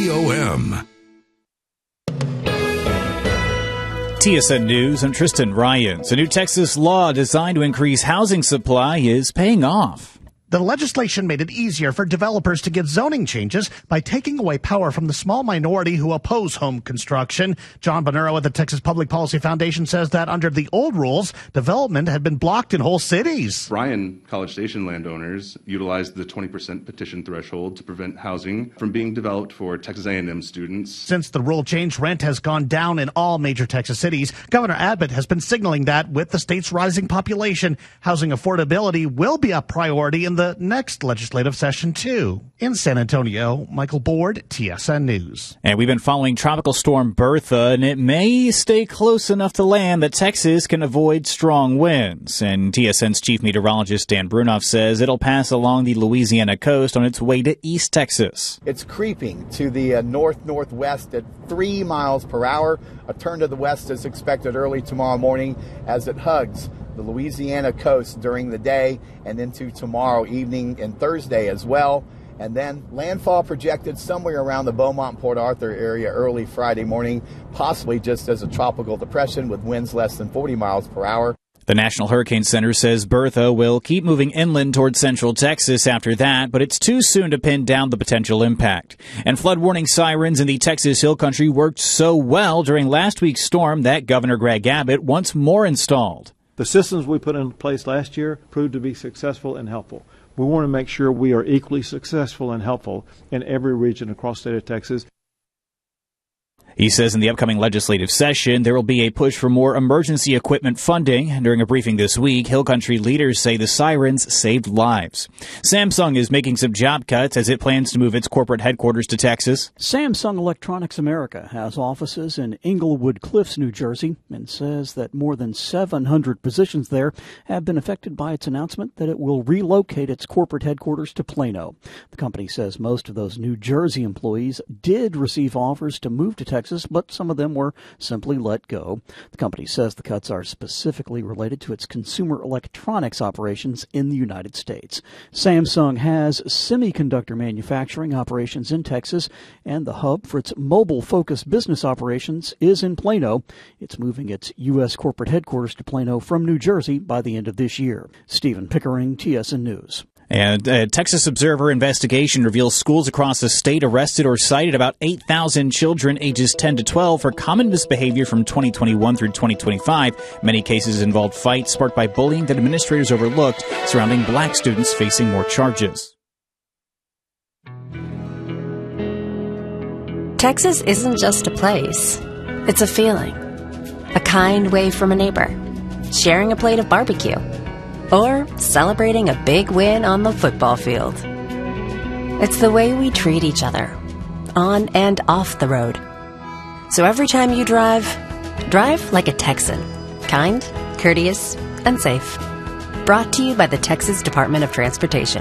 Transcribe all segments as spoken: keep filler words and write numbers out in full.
V O M. T S N News, I'm Tristan Ryans. A new Texas law designed to increase housing supply is paying off. The legislation made it easier for developers to get zoning changes by taking away power from the small minority who oppose home construction. John Bonero at the Texas Public Policy Foundation says that under the old rules, development had been blocked in whole cities. Bryan College Station landowners utilized the twenty percent petition threshold to prevent housing from being developed for Texas A and M students. Since the rule changed, rent has gone down in all major Texas cities. Governor Abbott has been signaling that with the state's rising population, housing affordability will be a priority in the next legislative session, too. In San Antonio, Michael Board, T S N News. And we've been following Tropical Storm Bertha, and it may stay close enough to land that Texas can avoid strong winds. And T S N's chief meteorologist Dan Brunoff says it'll pass along the Louisiana coast on its way to East Texas. It's creeping to the uh, north-northwest at three miles per hour. A turn to the west is expected early tomorrow morning as it hugs the Louisiana coast during the day and into tomorrow evening and Thursday as well. And then landfall projected somewhere around the Beaumont-Port Arthur area early Friday morning, possibly just as a tropical depression with winds less than forty miles per hour. The National Hurricane Center says Bertha will keep moving inland toward central Texas after that, but it's too soon to pin down the potential impact. And flood warning sirens in the Texas Hill Country worked so well during last week's storm that Governor Greg Abbott wants more installed. The systems we put in place last year proved to be successful and helpful. We want to make sure we are equally successful and helpful in every region across the state of Texas. He says in the upcoming legislative session, there will be a push for more emergency equipment funding. During a briefing this week, Hill Country leaders say the sirens saved lives. Samsung is making some job cuts as it plans to move its corporate headquarters to Texas. Samsung Electronics America has offices in Englewood Cliffs, New Jersey, and says that more than seven hundred positions there have been affected by its announcement that it will relocate its corporate headquarters to Plano. The company says most of those New Jersey employees did receive offers to move to Texas, but some of them were simply let go. The company says the cuts are specifically related to its consumer electronics operations in the United States. Samsung has semiconductor manufacturing operations in Texas, and the hub for its mobile-focused business operations is in Plano. It's moving its U S corporate headquarters to Plano from New Jersey by the end of this year. Stephen Pickering, T S N News. And a Texas Observer investigation reveals schools across the state arrested or cited about eight thousand children ages ten to twelve for common misbehavior from twenty twenty-one through twenty twenty-five. Many cases involved fights sparked by bullying that administrators overlooked surrounding black students facing more charges. Texas isn't just a place. It's a feeling. A kind wave from a neighbor. Sharing a plate of barbecue. Or celebrating a big win on the football field. It's the way we treat each other, on and off the road. So every time you drive, drive like a Texan. Kind, courteous, and safe. Brought to you by the Texas Department of Transportation.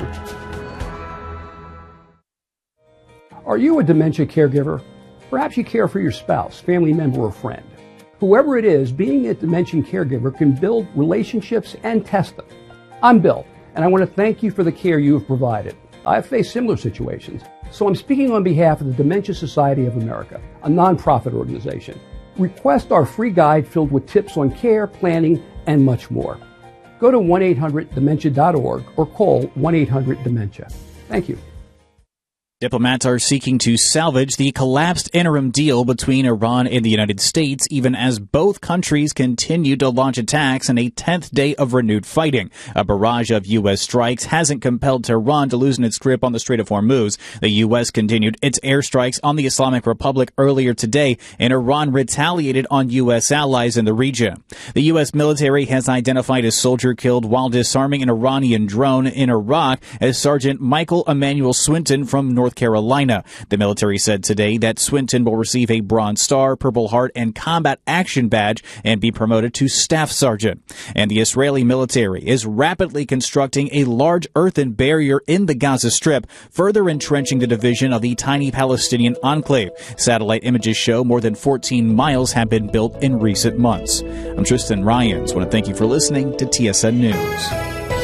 Are you a dementia caregiver? Perhaps you care for your spouse, family member, or friend. Whoever it is, being a dementia caregiver can build relationships and test them. I'm Bill, and I want to thank you for the care you have provided. I've faced similar situations, so I'm speaking on behalf of the Dementia Society of America, a nonprofit organization. Request our free guide filled with tips on care, planning, and much more. Go to one eight hundred dementia dot org or call one eight hundred dementia. Thank you. Diplomats are seeking to salvage the collapsed interim deal between Iran and the United States, even as both countries continue to launch attacks in a tenth day of renewed fighting. A barrage of U S strikes hasn't compelled Tehran to loosen its grip on the Strait of Hormuz. The U S continued its airstrikes on the Islamic Republic earlier today, and Iran retaliated on U S allies in the region. The U S military has identified a soldier killed while disarming an Iranian drone in Iraq as Sergeant Michael Emmanuel Swinton from North North Carolina. The military said today that Swinton will receive a Bronze Star, Purple Heart, and Combat Action Badge and be promoted to Staff Sergeant. And the Israeli military is rapidly constructing a large earthen barrier in the Gaza Strip, further entrenching the division of the tiny Palestinian enclave. Satellite images show more than fourteen miles have been built in recent months. I'm Tristan Ryans. I want to thank you for listening to T S N News.